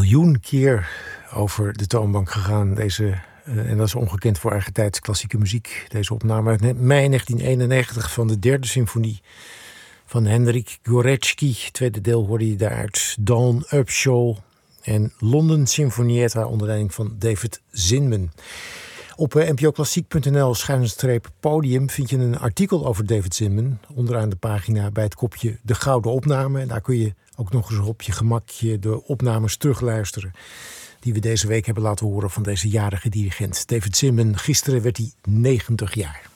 miljoen keer over de toonbank gegaan. En dat is ongekend voor eigen tijds klassieke muziek. Deze opname uit mei 1991 van de derde symfonie van Henryk Górecki. Tweede deel hoorde je daaruit Dawn Upshaw en London Sinfonietta onder leiding van David Zinman. Op npoklassiek.nl/podium vind je een artikel over David Zinman. Onderaan de pagina bij het kopje De Gouden Opname. En daar kun je ook nog eens op je gemakje de opnames terugluisteren die we deze week hebben laten horen van deze jarige dirigent David Zinman. Gisteren werd hij 90 jaar.